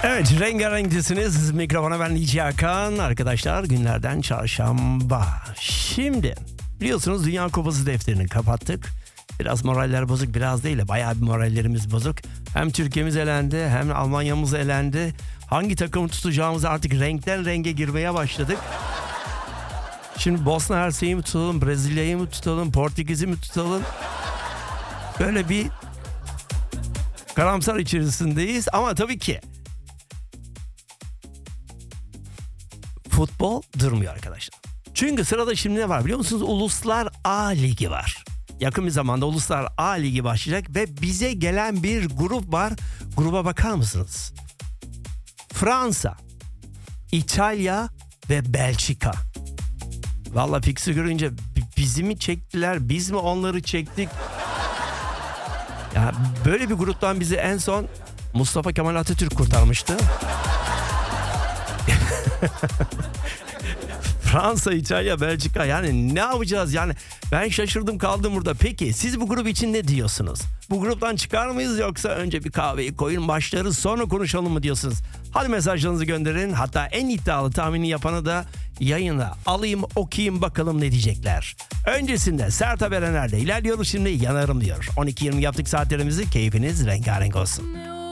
Evet, rengarenksiniz. Mikrofona ben Nici Hakan. Arkadaşlar, günlerden çarşamba. Şimdi biliyorsunuz Dünya Kupası defterini kapattık. Biraz moraller bozuk, biraz değil. Bayağı bir morallerimiz bozuk. Hem Türkiye'miz elendi, hem Almanya'mız elendi. Hangi takımı tutacağımızı artık renkten renge girmeye başladık. Şimdi Bosna Hersek'i mi tutalım, Brezilya'yı mı tutalım, Portekiz'i mi tutalım? Böyle bir karamsar içerisindeyiz. Ama tabii ki futbol durmuyor arkadaşlar. Çünkü sırada şimdi ne var biliyor musunuz? Uluslar A Ligi var. Yakın bir zamanda Uluslar A Ligi başlayacak ve bize gelen bir grup var. Gruba bakar mısınız? Fransa, İtalya ve Belçika. Vallahi fiksi görünce bizi mi çektiler, biz mi onları çektik? Ya böyle bir gruptan bizi en son Mustafa Kemal Atatürk kurtarmıştı. Fransa, İtalya, Belçika, yani ne yapacağız yani? Ben şaşırdım kaldım burada. Peki siz bu grup için ne diyorsunuz? Bu gruptan çıkar mıyız, yoksa önce bir kahveyi koyun başlarız sonra konuşalım mı diyorsunuz? Hadi mesajlarınızı gönderin. Hatta en iddialı tahmini yapanı da yayına alayım, okuyayım, bakalım ne diyecekler. Öncesinde Sertab Erener'de ilerliyoruz, şimdi yanarım diyor. 12:20 yaptık saatlerimizi, keyfiniz rengarenk olsun.